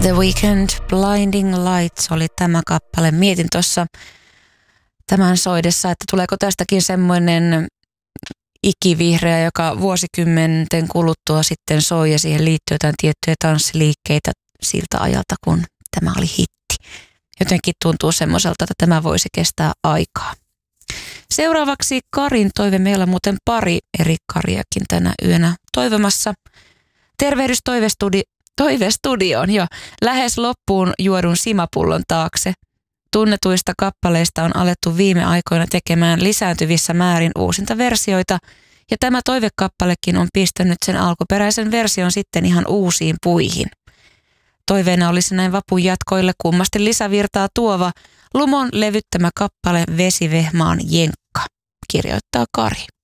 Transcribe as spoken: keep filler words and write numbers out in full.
The Weeknd, Blinding Lights oli tämä kappale. Mietin tuossa tämän soidessa, että tuleeko tästäkin semmoinen ikivihreä, joka vuosikymmenten kuluttua sitten soi ja siihen liittyy jotain tiettyjä tanssiliikkeitä siltä ajalta, kun tämä oli hitti. Jotenkin tuntuu semmoiselta, että tämä voisi kestää aikaa. Seuraavaksi Karin toive. Meillä on muuten pari eri Kariakin tänä yönä toivomassa. Tervehdys toivestudi- toivestudioon jo lähes loppuun juodun simapullon taakse. Tunnetuista kappaleista on alettu viime aikoina tekemään lisääntyvissä määrin uusinta versioita, ja tämä toivekappalekin on pistänyt sen alkuperäisen version sitten ihan uusiin puihin. Toiveena olisi näin vapun jatkoille kummasti lisävirtaa tuova Lumon levyttämä kappale Vesivehmaan Jenkka, kirjoittaa Kari.